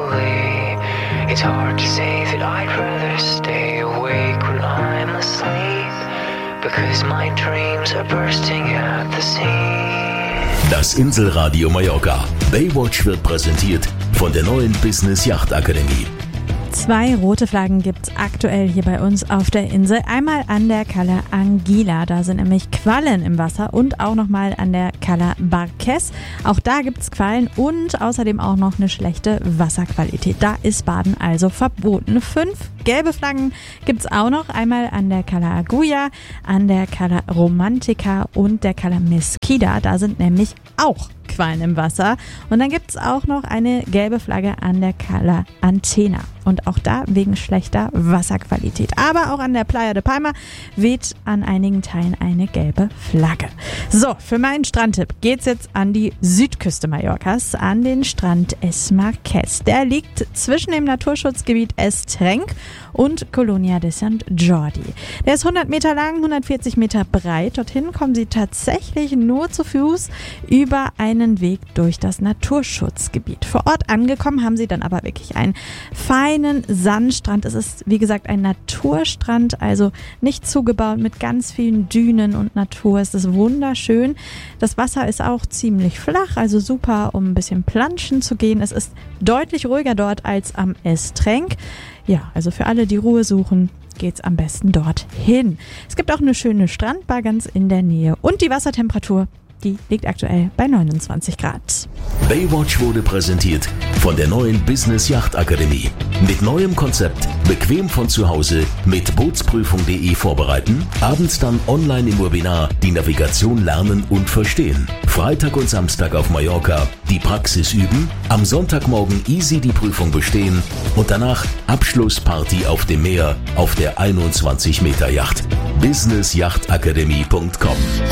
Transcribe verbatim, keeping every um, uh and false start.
slowly. It's hard to say that I'd rather stay awake when I'm asleep, because my dreams are bursting at the seams. Das Inselradio Mallorca. Baywatch wird präsentiert von der neuen Business Yacht Akademie. Zwei rote Flaggen gibt's aktuell hier bei uns auf der Insel. Einmal an der Cala Anguila, da sind nämlich Quallen im Wasser, und auch nochmal an der Cala Barques. Auch da gibt's Quallen und außerdem auch noch eine schlechte Wasserqualität. Da ist Baden also verboten. Fünf gelbe Flaggen gibt's auch noch. Einmal an der Cala Agulla, an der Cala Romantica und der Cala Mesquida. Da sind nämlich auch Quallen im Wasser. Und dann gibt's auch noch eine gelbe Flagge an der Cala Antena. Und auch da wegen schlechter Wasserqualität. Aber auch an der Playa de Palma weht an einigen Teilen eine gelbe Flagge. So, für meinen Strandtipp geht's jetzt an die Südküste Mallorcas, an den Strand Es Marquès. Der liegt zwischen dem Naturschutzgebiet Es Trenc und Colonia de Sant Jordi. Der ist hundert Meter lang, hundertvierzig Meter breit. Dorthin kommen Sie tatsächlich nur zu Fuß über einen Weg durch das Naturschutzgebiet. Vor Ort angekommen haben Sie dann aber wirklich einen feinen Sandstrand. Es ist, wie gesagt, ein Naturstrand, also nicht zugebaut mit ganz vielen Dünen und Natur. Es ist wunderschön. Das Wasser ist auch ziemlich flach, also super, um ein bisschen planschen zu gehen. Es ist deutlich ruhiger dort als am Es Trenc. Ja, also für alle, die Ruhe suchen, geht's am besten dorthin. Es gibt auch eine schöne Strandbar ganz in der Nähe. Und die Wassertemperatur, die liegt aktuell bei neunundzwanzig Grad. Baywatch wurde präsentiert von der neuen Business Yacht Akademie. Mit neuem Konzept, bequem von zu Hause, mit Bootsprüfung punkt de vorbereiten, abends dann online im Webinar die Navigation lernen und verstehen. Freitag und Samstag auf Mallorca die Praxis üben, am Sonntagmorgen easy die Prüfung bestehen und danach Abschlussparty auf dem Meer auf der einundzwanzig Meter Yacht. business yacht akademie punkt com